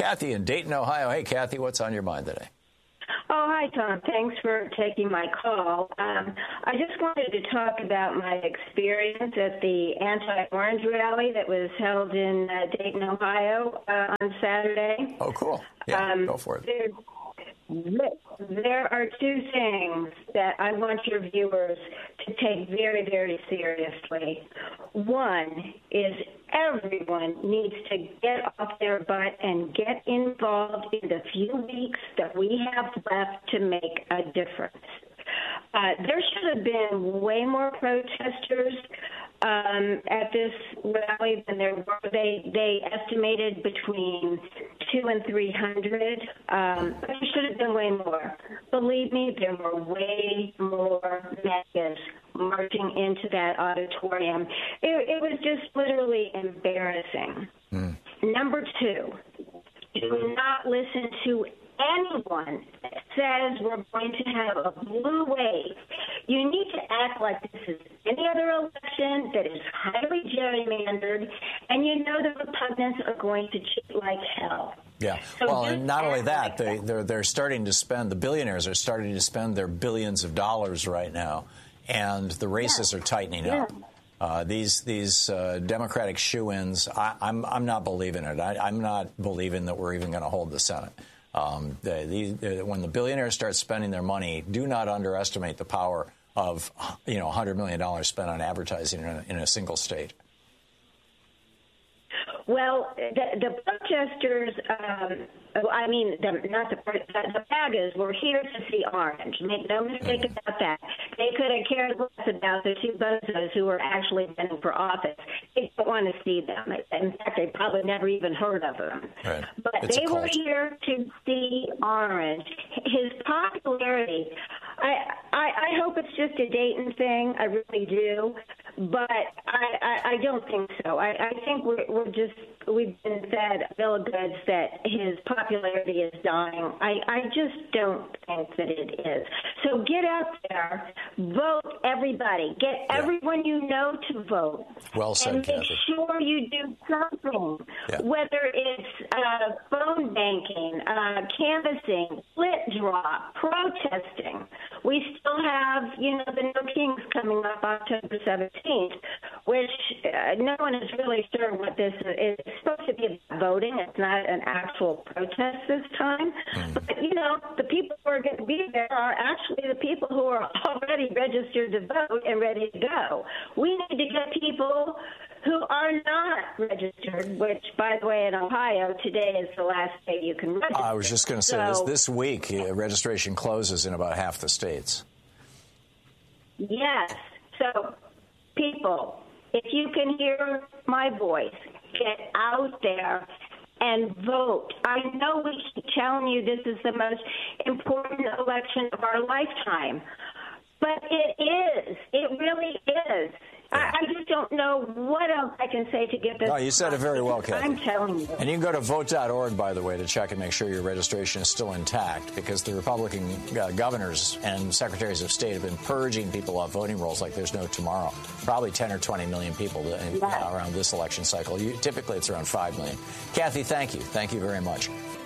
Kathy in Dayton, Ohio. Hey, Kathy, what's on your mind today? Oh, hi, Tom. Thanks for taking my call. I just wanted to talk about my experience at the anti-orange rally that was held in Dayton, Ohio on Saturday. Oh, cool. Yeah, go for it. There are two things that I want your viewers to take very, very seriously. One is everyone needs to get off their butt and get involved in the few weeks that we have left to make a difference. There should have been way more protesters at this rally than there were. They estimated between 200 and 300. But there should have been way more. Believe me, there were way more MAGAs marching into that auditorium. It was just literally embarrassing. Number two, do not listen to anyone that says we're going to have a blue wave. You need to act like this is any other election that is highly gerrymandered, and you know the Republicans are going to cheat like hell. Yeah. So well, and not only that, like they're starting to spend, the billionaires are starting to spend their billions of dollars right now, and the races are tightening up. These Democratic shoo-ins, I'm not believing it. I'm not believing that we're even going to hold the Senate. When the billionaires start spending their money, do not underestimate the power of $100 million spent on advertising in a single state. Well, the protesters, the MAGAs were here to see orange. Make no mistake about that. They could have cared less about the two bozos who were actually running for office. They don't want to see them. In fact, they probably never even heard of them. Right. But they were here to see orange. His popularity, I hope it's just a Dayton thing. I really do. But I don't think so. I think we've been fed a bill of goods that his popularity is dying. I just don't think that it is. So get out there, vote everybody. Get everyone you know to vote. Well said, and Kathy. make sure you do something, whether it's phone banking, canvassing, split drop, protesting. We still have, the No Kings coming up October 17th, which no one is really sure what this is. It's supposed to be voting. It's not an actual protest this time. But, the people who are going to be there are actually the people who are already registered to vote and ready to go. We need to get people who are not registered, which, by the way, in Ohio, today is the last day you can register. I was just going to say, this week, registration closes in about half the states. Yes. So, people, if you can hear my voice, get out there and vote. I know we keep telling you this is the most important election of our lifetime, but it is. It really is. I just don't know what else I can say to get this. No, you said it very well, Kathy. I'm telling you. And you can go to vote.org, by the way, to check and make sure your registration is still intact, because the Republican governors and secretaries of state have been purging people off voting rolls like there's no tomorrow. Probably 10 or 20 million people around this election cycle. Typically, it's around 5 million. Kathy, thank you. Thank you very much.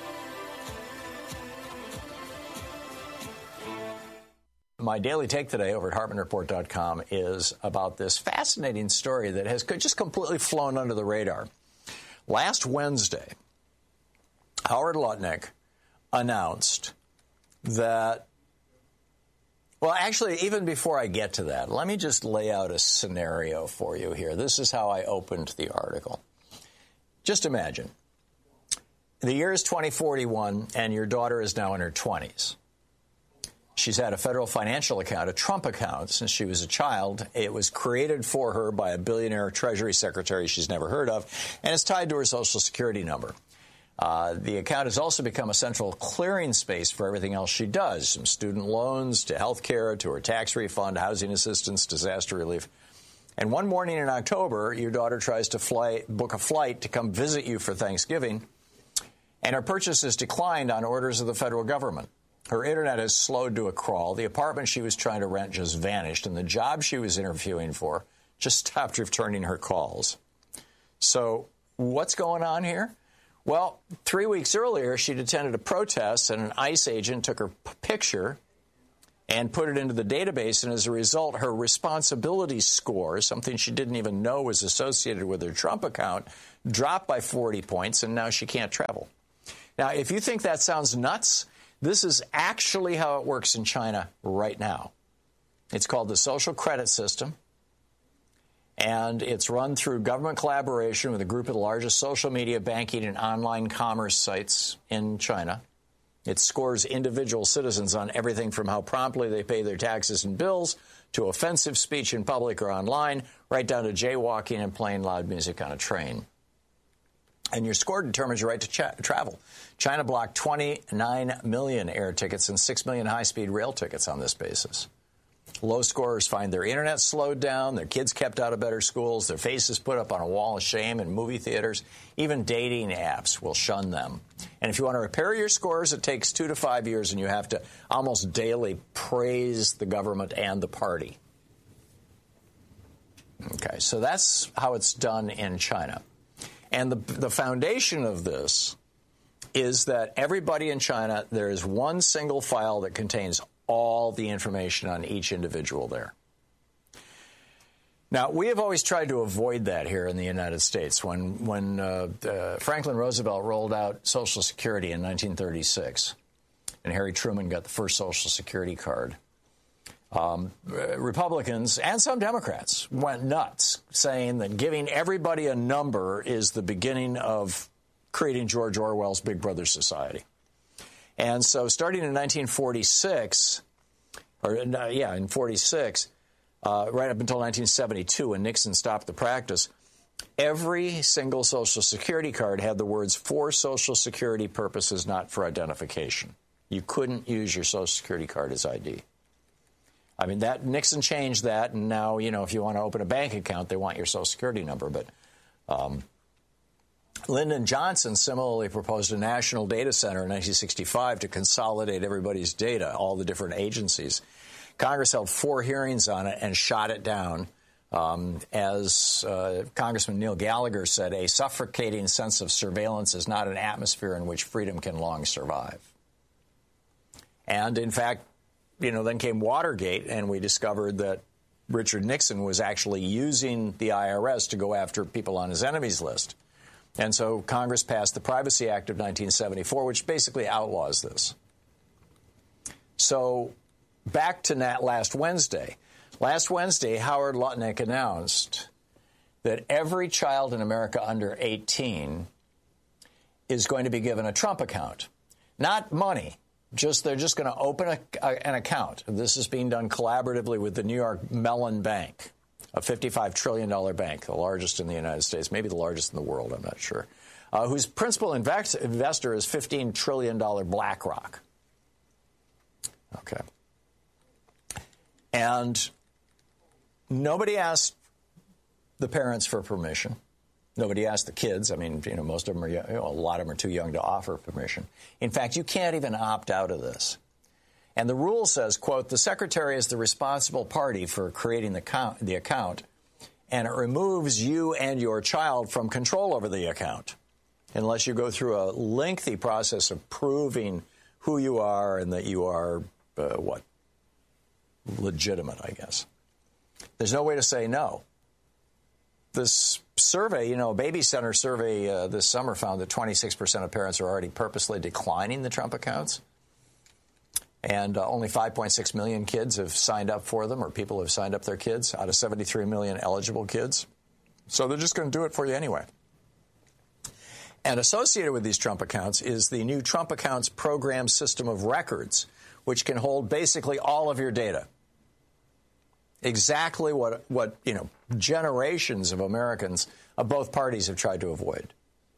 My daily take today over at HartmanReport.com is about this fascinating story that has just completely flown under the radar. Last Wednesday, Howard Lutnick announced that, well, actually, even before I get to that, let me just lay out a scenario for you here. This is how I opened the article. Just imagine. The year is 2041, and your daughter is now in her 20s. She's had a federal financial account, a Trump account, since she was a child. It was created for her by a billionaire Treasury secretary she's never heard of, and it's tied to her Social Security number. The account has also become a central clearing space for everything else she does, from student loans to health care to her tax refund, housing assistance, disaster relief. And one morning in October, your daughter tries to book a flight to come visit you for Thanksgiving, and her purchase is declined on orders of the federal government. Her internet has slowed to a crawl. The apartment she was trying to rent just vanished, and the job she was interviewing for just stopped returning her calls. So what's going on here? Well, 3 weeks earlier, she'd attended a protest, and an ICE agent took her picture and put it into the database, and as a result, her responsibility score, something she didn't even know was associated with her Trump account, dropped by 40 points, and now she can't travel. Now, if you think that sounds nuts, this is actually how it works in China right now. It's called the social credit system, and it's run through government collaboration with a group of the largest social media, banking, and online commerce sites in China. It scores individual citizens on everything from how promptly they pay their taxes and bills to offensive speech in public or online, right down to jaywalking and playing loud music on a train. And your score determines your right to travel. China blocked 29 million air tickets and 6 million high-speed rail tickets on this basis. Low scorers find their internet slowed down, their kids kept out of better schools, their faces put up on a wall of shame in movie theaters. Even dating apps will shun them. And if you want to repair your scores, it takes 2 to 5 years, and you have to almost daily praise the government and the party. Okay, so that's how it's done in China. And the foundation of this is that everybody in China, there is one single file that contains all the information on each individual there. Now, we have always tried to avoid that here in the United States. When Franklin Roosevelt rolled out Social Security in 1936, and Harry Truman got the first Social Security card, Republicans and some Democrats went nuts, saying that giving everybody a number is the beginning of creating George Orwell's Big Brother society. And so starting in 1946, in 46, right up until 1972, when Nixon stopped the practice, every single Social Security card had the words "for Social Security purposes, not for identification." You couldn't use your Social Security card as ID. I mean, that Nixon changed that, and now, if you want to open a bank account, they want your Social Security number. But Lyndon Johnson similarly proposed a national data center in 1965 to consolidate everybody's data, all the different agencies. Congress held 4 hearings on it and shot it down. As Congressman Neil Gallagher said, a suffocating sense of surveillance is not an atmosphere in which freedom can long survive. And, in fact, then came Watergate, and we discovered that Richard Nixon was actually using the IRS to go after people on his enemies list. And so Congress passed the Privacy Act of 1974, which basically outlaws this. So back to last Wednesday. Last Wednesday, Howard Lutnick announced that every child in America under 18 is going to be given a Trump account. Not money. They're just going to open an account. This is being done collaboratively with the New York Mellon Bank, a $55 trillion bank, the largest in the United States, maybe the largest in the world, I'm not sure, whose principal investor is $15 trillion BlackRock. Okay. And nobody asked the parents for permission. Nobody asked the kids. I mean, most of them are, a lot of them are too young to offer permission. In fact, you can't even opt out of this. And the rule says, quote, the secretary is the responsible party for creating the account, and it removes you and your child from control over the account, unless you go through a lengthy process of proving who you are and that you are, legitimate, I guess. There's no way to say no. This survey, a Baby Center survey this summer found that 26% of parents are already purposely declining the Trump accounts. And only 5.6 million kids have signed up for them, or people have signed up their kids out of 73 million eligible kids. So they're just going to do it for you anyway. And associated with these Trump accounts is the new Trump Accounts Program System of Records, which can hold basically all of your data. Exactly what generations of Americans of both parties have tried to avoid.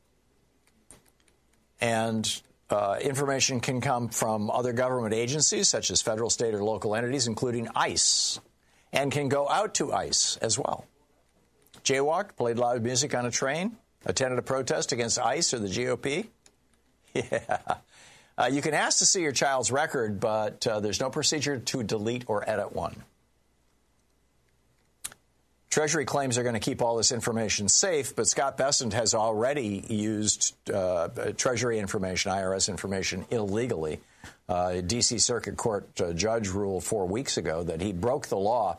And information can come from other government agencies, such as federal, state, or local entities, including ICE, and can go out to ICE as well. Jaywalked, played loud music on a train, attended a protest against ICE or the GOP. Yeah. You can ask to see your child's record, but there's no procedure to delete or edit one. Treasury claims they're going to keep all this information safe, but Scott Bessent has already used Treasury information, IRS information, illegally. D.C. Circuit Court judge ruled 4 weeks ago that he broke the law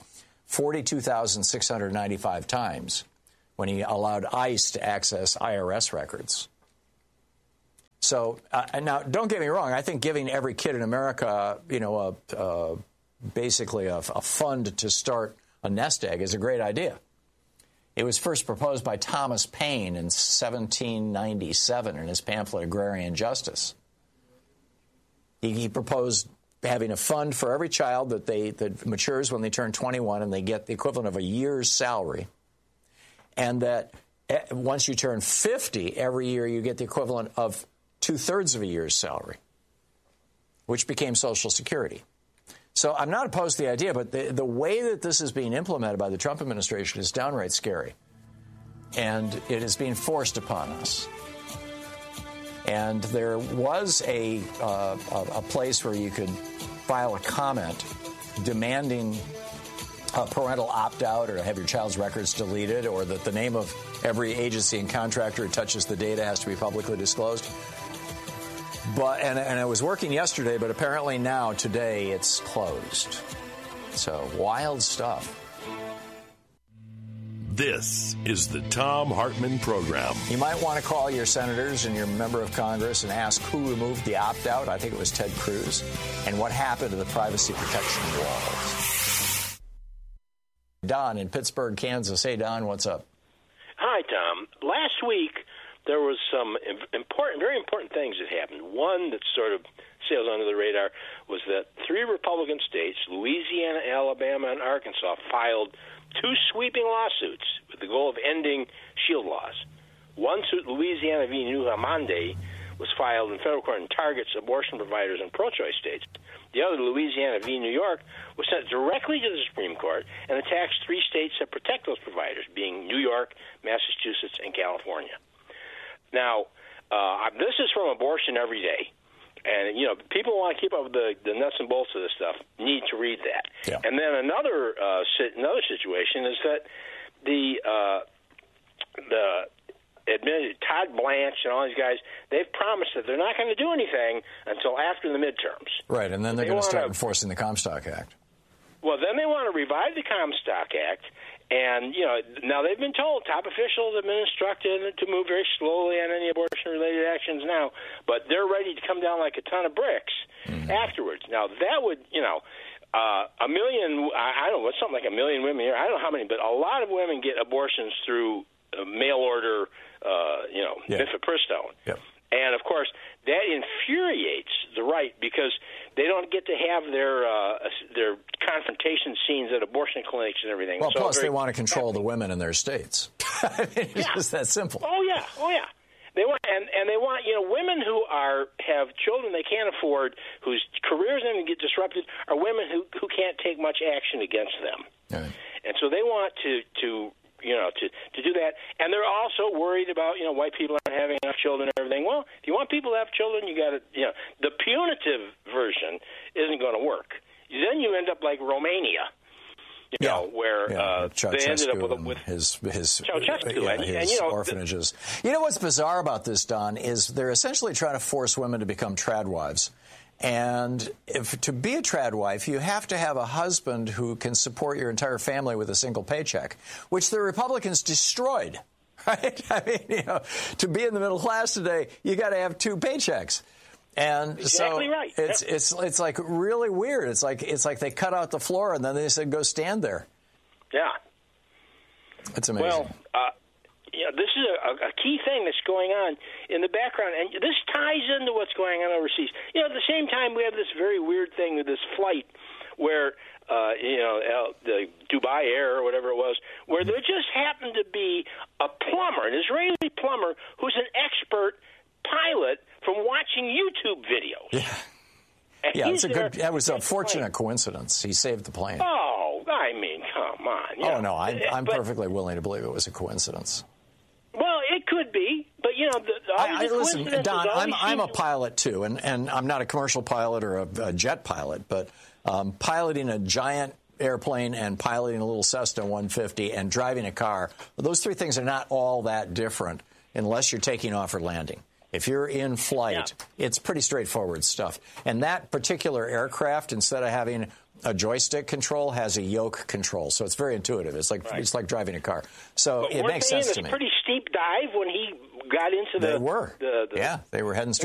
42,695 times when he allowed ICE to access IRS records. So now, don't get me wrong. I think giving every kid in America, basically a fund to start a nest egg is a great idea. It was first proposed by Thomas Paine in 1797 in his pamphlet Agrarian Justice. He proposed having a fund for every child that matures when they turn 21 and they get the equivalent of a year's salary, and that once you turn 50, every year you get the equivalent of 2/3 of a year's salary, which became Social Security. So I'm not opposed to the idea, but the way that this is being implemented by the Trump administration is downright scary. And it is being forced upon us. And there was a place where you could file a comment demanding a parental opt-out or to have your child's records deleted, or that the name of every agency and contractor who touches the data has to be publicly disclosed. But and it was working yesterday, but apparently now, today, it's closed. So, wild stuff. This is the Thom Hartmann Program. You might want to call your senators and your member of Congress and ask who removed the opt-out. I think it was Ted Cruz. And what happened to the privacy protection walls. Don in Pittsburgh, Kansas. Hey, Don, what's up? Hi, Tom. Last week, there was some very important things that happened. One that sort of sails under the radar was that 3 Republican states, Louisiana, Alabama, and Arkansas, filed 2 sweeping lawsuits with the goal of ending shield laws. One suit, Louisiana v. New Hamande, was filed in federal court and targets abortion providers in pro-choice states. The other, Louisiana v. New York, was sent directly to the Supreme Court and attacks 3 states that protect those providers, being New York, Massachusetts, and California. Now, this is from Abortion Every Day. And, people who want to keep up with the nuts and bolts of this stuff need to read that. Yeah. And then another situation is that the admitted Todd Blanche and all these guys, they've promised that they're not going to do anything until after the midterms. Right, and then they're going to start enforcing the Comstock Act. Well, then they want to revive the Comstock Act. And, now they've been told, top officials have been instructed to move very slowly on any abortion-related actions now, but they're ready to come down like a ton of bricks afterwards. Now, that would, a million, I don't know, what's something like 1 million women here, I don't know how many, but a lot of women get abortions through mail order, mifepristone. Yep. And, of course, that infuriates the right because they don't get to have their confrontation scenes at abortion clinics and everything. Well, plus they want to control the women in their states. I mean, it's just that simple. Oh, yeah. They want, and they want, women who have children they can't afford, whose careers are going to get disrupted, are women who can't take much action against them. Right. And so they want to do that. And they're also worried about, white people aren't having enough children and everything. Well, if you want people to have children, you got to, the punitive version isn't going to work. Then you end up like Romania, where they ended up with his Ceausescu, orphanages. What's bizarre about this, Don, is they're essentially trying to force women to become trad wives. And to be a trad wife, you have to have a husband who can support your entire family with a single paycheck, which the Republicans destroyed, right? I mean, to be in the middle class today, you got to have 2 paychecks. And exactly so right. It's like really weird. It's like they cut out the floor and then they said, go stand there. Yeah. It's amazing. Well, this is a key thing that's going on in the background, and this ties into what's going on overseas. At the same time, we have this very weird thing with this flight where, the Dubai Air or whatever it was, where there just happened to be a plumber, an Israeli plumber, who's an expert pilot from watching YouTube videos. Yeah. That was a fortunate coincidence. He saved the plane. Oh, I mean, come on. No, I'm perfectly willing to believe it was a coincidence. Well, it could be, but listen, Don, I'm a pilot too, and I'm not a commercial pilot or a jet pilot, but piloting a giant airplane and piloting a little Cessna 150 and driving a car, those three things are not all that different unless you're taking off or landing. If you're in flight, it's pretty straightforward stuff. And that particular aircraft, instead of having a joystick control, has a yoke control. So it's very intuitive. It's like driving a car. So it makes sense to me. Weren't they in this pretty steep dive when he got into They were. Yeah, they were heading straight.